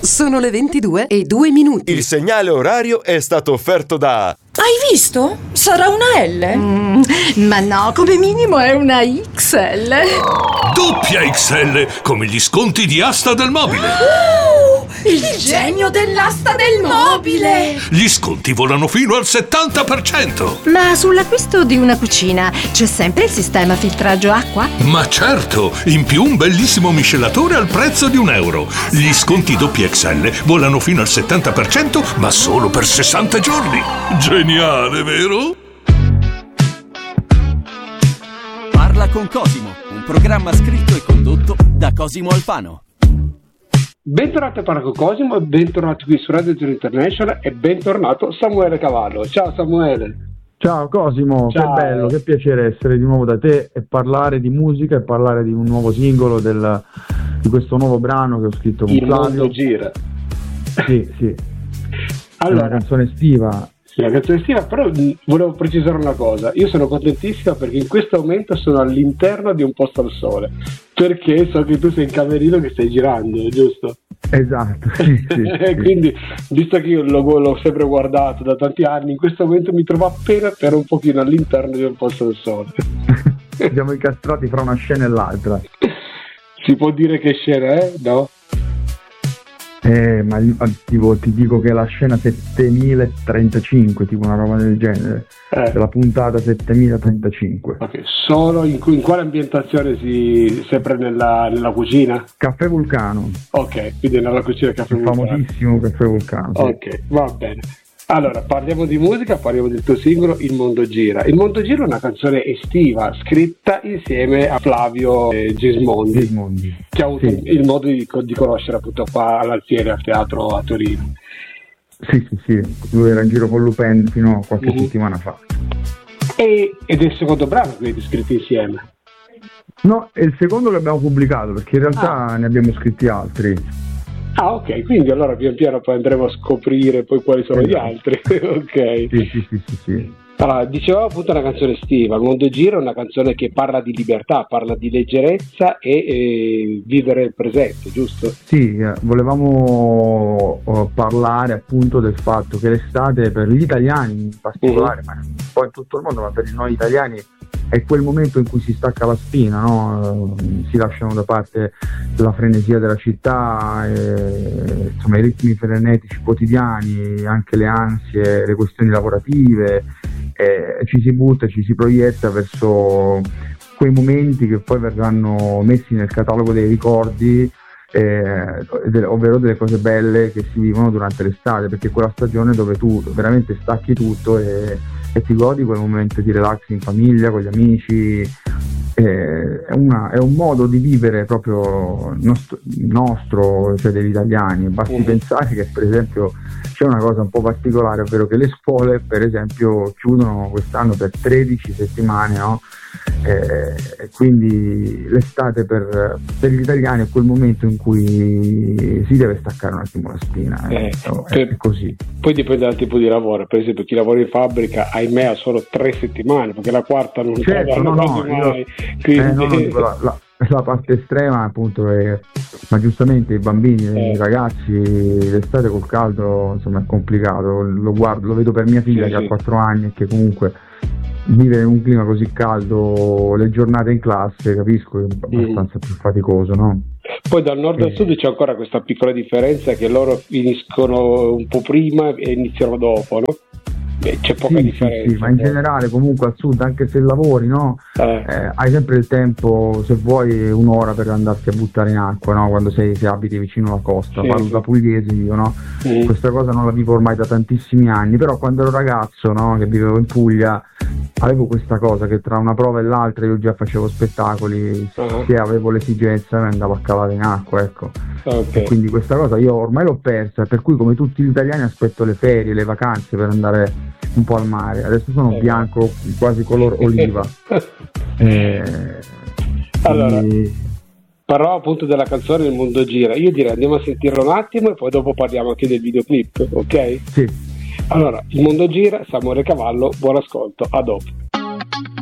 Sono le 22:02. Il segnale orario è stato offerto da... Hai visto? Sarà una L? Ma no, come minimo è una XL. Doppia XL, come gli sconti di Asta del Mobile. Il genio dell'asta del mobile! Gli sconti volano fino al 70%. Ma sull'acquisto di una cucina c'è sempre il sistema filtraggio acqua? Ma certo, in più un bellissimo miscelatore al prezzo di €1. Gli sconti doppia XL volano fino al 70%, ma solo per 60 giorni. Geniale, vero? Parla con Cosimo, un programma scritto e condotto da Cosimo Alfano. Bentornato a Parla con Cosimo, bentornato qui su Radio Zero International e bentornato Samuele Cavallo. Ciao Samuele. Ciao Cosimo, Ciao. Che bello, che piacere essere di nuovo da te e parlare di musica e parlare di un nuovo singolo, di questo nuovo brano che ho scritto con Il Flavio. mondo gira. Sì. Allora, è una canzone estiva. sì, la canzone estiva, però volevo precisare una cosa. Io sono contentissima perché in questo momento sono all'interno di Un posto al sole, perché so che tu sei in camerino che stai girando, giusto? Esatto, sì. Quindi, visto che io l'ho sempre guardato da tanti anni, in questo momento mi trovo appena per un pochino all'interno di Un posto al sole. Siamo incastrati fra una scena e l'altra. Si può dire che scena è, no? Ma tipo, ti dico che è la scena 7035, tipo una roba del genere, la puntata 7035. Ok, solo in quale ambientazione sempre nella cucina? Caffè Vulcano. Ok, quindi nella cucina Caffè Il Vulcano. famosissimo Caffè Vulcano. Sì. Ok, va bene. Allora, parliamo di musica, parliamo del tuo singolo Il mondo gira. Il mondo gira è una canzone estiva scritta insieme a Flavio Gismondi, che ha avuto il modo di conoscere appunto qua all'Alfiere al teatro a Torino. Sì, lui era in giro con Lupin fino a qualche settimana fa. Ed è il secondo brano che avete scritto insieme? No, è il secondo che abbiamo pubblicato, perché in realtà ne abbiamo scritti altri. Ah, ok, quindi allora pian piano poi andremo a scoprire poi quali sono gli altri. Ok. Sì. Allora, dicevamo appunto una canzone estiva. Il mondo gira è una canzone che parla di libertà, parla di leggerezza e vivere il presente, giusto? Sì, volevamo parlare appunto del fatto che l'estate per gli italiani in particolare, ma poi in tutto il mondo, ma per noi italiani è quel momento in cui si stacca la spina, no? Si lasciano da parte la frenesia della città, insomma i ritmi frenetici quotidiani, anche le ansie, le questioni lavorative, ci si butta, ci si proietta verso quei momenti che poi verranno messi nel catalogo dei ricordi, ovvero delle cose belle che si vivono durante l'estate, perché è quella stagione dove tu veramente stacchi tutto e ti godi quel momento di relax in famiglia, con gli amici. È un modo di vivere proprio nostro, cioè degli italiani. Basti pensare che per esempio c'è una cosa un po' particolare, ovvero che le scuole per esempio chiudono quest'anno per 13 settimane, no? Quindi l'estate per gli italiani è quel momento in cui si deve staccare un attimo la spina, è così. Poi dipende dal tipo di lavoro. Per esempio chi lavora in fabbrica, ahimè, ha solo 3 settimane, perché la quarta non mai. Quindi... la parte estrema appunto è, ma giustamente i bambini, i ragazzi, l'estate col caldo insomma è complicato. Lo vedo per mia figlia che ha 4 anni e che comunque vivere in un clima così caldo, le giornate in classe, capisco che è abbastanza più faticoso, no? Poi dal nord al sud c'è ancora questa piccola differenza, che loro finiscono un po' prima e iniziano dopo, no? C'è poca differenza. Sì, ma in generale comunque al sud, anche se lavori, no? Hai sempre il tempo, se vuoi, un'ora per andarti a buttare in acqua, no? Quando se abiti vicino alla costa. Parlo da pugliese io, no? Questa cosa non la vivo ormai da tantissimi anni, però quando ero ragazzo, no? Che vivevo in Puglia, avevo questa cosa che tra una prova e l'altra io già facevo spettacoli, se avevo l'esigenza mi andavo a calare in acqua, ecco. E quindi questa cosa io ormai l'ho persa, per cui come tutti gli italiani aspetto le ferie, le vacanze per andare un po' al mare. Adesso sono bianco, quasi color oliva. Allora, parlo appunto della canzone Il mondo gira. Io direi andiamo a sentirlo un attimo e poi dopo parliamo anche del videoclip, ok? Sì. Allora, Il mondo gira, Samuele Cavallo, buon ascolto, a dopo.